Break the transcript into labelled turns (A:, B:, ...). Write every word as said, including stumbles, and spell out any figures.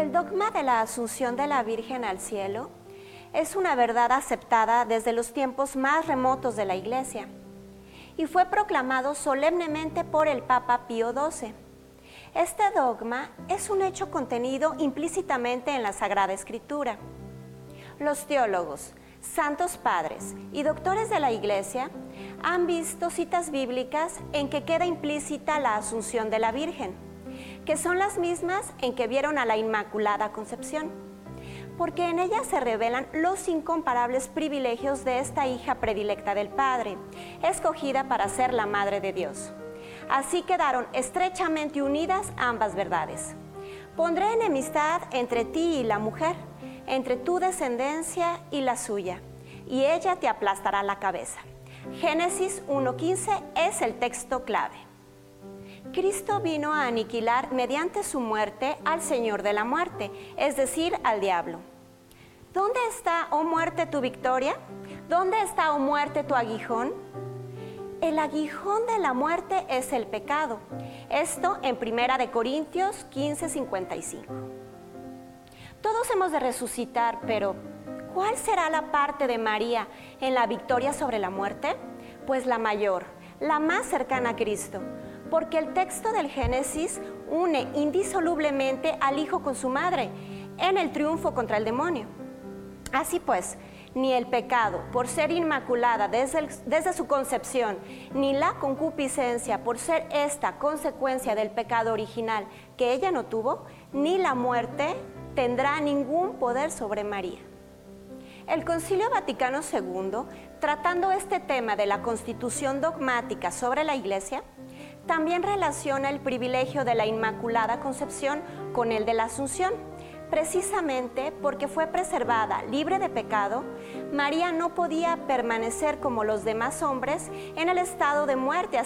A: El dogma de la Asunción de la Virgen al cielo es una verdad aceptada desde los tiempos más remotos de la Iglesia y fue proclamado solemnemente por el Papa Pío doce. Este dogma es un hecho contenido implícitamente en la Sagrada Escritura. Los teólogos, santos padres y doctores de la Iglesia han visto citas bíblicas en que queda implícita la Asunción de la Virgen, que son las mismas en que vieron a la Inmaculada Concepción, porque en ellas se revelan los incomparables privilegios de esta hija predilecta del Padre, escogida para ser la Madre de Dios. Así quedaron estrechamente unidas ambas verdades. Pondré enemistad entre ti y la mujer, entre tu descendencia y la suya, y ella te aplastará la cabeza. Génesis uno quince es el texto clave. Cristo vino a aniquilar mediante su muerte al Señor de la muerte, es decir, al diablo. ¿Dónde está, oh muerte, tu victoria? ¿Dónde está, oh muerte, tu aguijón? El aguijón de la muerte es el pecado. Esto en Primera de Corintios quince, cincuenta y cinco. Todos hemos de resucitar, pero ¿cuál será la parte de María en la victoria sobre la muerte? Pues la mayor, la más cercana a Cristo, porque el texto del Génesis une indisolublemente al Hijo con su madre en el triunfo contra el demonio. Así pues, ni el pecado, por ser inmaculada desde, el, desde su concepción, ni la concupiscencia, por ser esta consecuencia del pecado original que ella no tuvo, ni la muerte tendrá ningún poder sobre María. El Concilio Vaticano segundo, tratando este tema de la constitución dogmática sobre la Iglesia, también relaciona el privilegio de la Inmaculada Concepción con el de la Asunción. Precisamente porque fue preservada libre de pecado, María no podía permanecer como los demás hombres en el estado de muerte